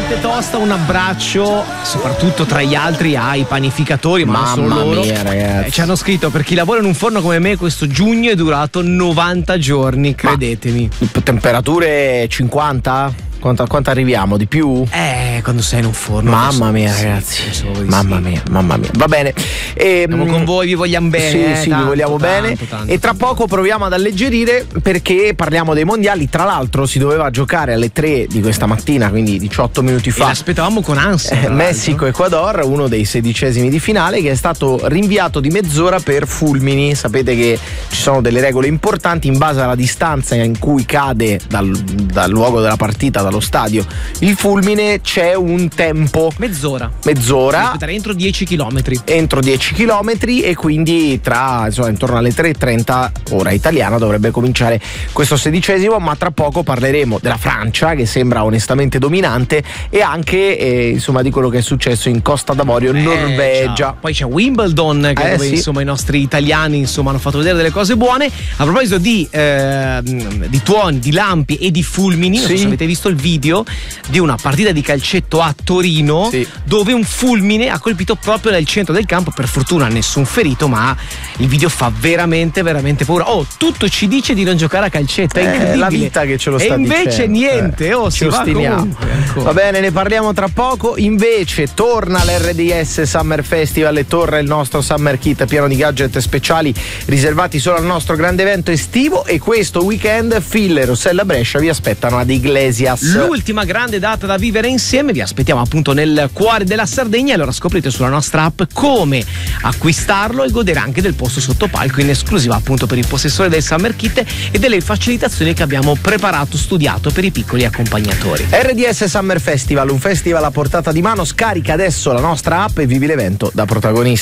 veramente tosta. Un abbraccio soprattutto tra gli altri ai panificatori, ma non solo loro. Mia, ragazzi. Ci hanno scritto: per chi lavora in un forno come me, questo giugno è durato 90 giorni, credetemi. Temperature 50? Quanto arriviamo? Di più? Quando sei in un forno. Mamma mia, ragazzi. Mamma mia. Va bene. Siamo con voi, vi vogliamo bene. Sì, tanto, vi vogliamo bene. Tanto. E tra poco proviamo ad alleggerire, perché parliamo dei mondiali. Tra l'altro si doveva giocare alle 3 di questa mattina, quindi 18 minuti fa. E l'aspettavamo con ansia. Messico-Ecuador, uno dei 16esimi di finale, che è stato rinviato di mezz'ora per fulmini. Sapete che ci sono delle regole importanti in base alla distanza in cui cade dal luogo della partita, dallo stadio, il fulmine. C'è un tempo, mezz'ora entro 10 chilometri, e quindi intorno alle 3:30 ora italiana dovrebbe cominciare questo 16esimo. Ma tra poco parleremo della Francia, che sembra onestamente dominante, e anche di quello che è successo in Costa d'Avorio, Norvegia. Poi c'è Wimbledon, dove i nostri italiani hanno fatto vedere delle cose buone. A proposito di tuoni, di lampi e di fulmini, non so se avete visto il video di una partita di calcetto a Torino, dove un fulmine ha colpito proprio nel centro del campo. Per fortuna nessun ferito, ma il video fa veramente veramente paura. Tutto ci dice di non giocare a calcetto, è incredibile. La vita che ce lo sta dicendo. E invece niente, ci ostiniamo. Va bene, ne parliamo tra poco. Invece torna l'RDS Summer Festival e torna il nostro Summer Kit pieno di gadget speciali riservati solo al nostro grande evento estivo. E questo weekend Phil e Rossella Brescia vi aspettano ad Iglesias. L'ultima grande data da vivere insieme. Vi aspettiamo appunto nel cuore della Sardegna. Allora scoprite sulla nostra app come acquistarlo e godere anche del posto sotto palco in esclusiva appunto per il possessore del Summer Kit e delle facilitazioni che abbiamo preparato, studiato per i piccoli accompagnatori. RDS Summer Festival, un festival a portata di mano. Scarica adesso la nostra app e vivi l'evento da protagonista.